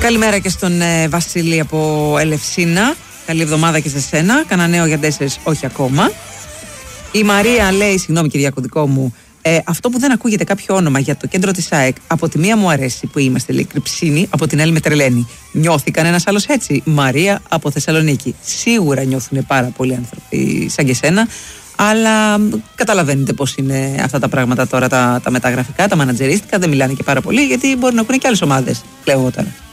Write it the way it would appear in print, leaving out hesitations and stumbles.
Καλημέρα και στον Βασίλη από Ελευσίνα. Καλή εβδομάδα και σε σένα. Κάνα νέο για 4, όχι ακόμα. Η Μαρία λέει, συγγνώμη Κυριάκο δικό μου, αυτό που δεν ακούγεται κάποιο όνομα για το κέντρο της ΑΕΚ, από τη μία μου αρέσει που είμαστε, λέει, Κρυψίνη, από την άλλη με τρελαίνει. Νιώθει κανένας άλλος έτσι? Μαρία από Θεσσαλονίκη. Σίγουρα νιώθουν πάρα πολλοί άνθρωποι σαν και σένα, αλλά καταλαβαίνετε πώς είναι αυτά τα πράγματα τώρα, τα μεταγραφικά, τα μανατζερίστικα, δεν μιλάνε και πάρα πολύ, γιατί μπορεί να ακούνε και άλλες ομάδες, λέω εγώ τώρα.